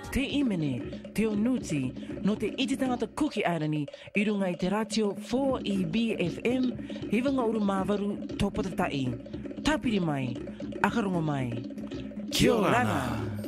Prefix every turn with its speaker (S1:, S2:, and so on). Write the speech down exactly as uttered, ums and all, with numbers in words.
S1: te imene, te onuti, no te iti tangata kuki arani, i runga i te ratio four E B F M, hiwanga uru mawaru tōpata tai. Tapiri mai, akarongo mai. Kia ora.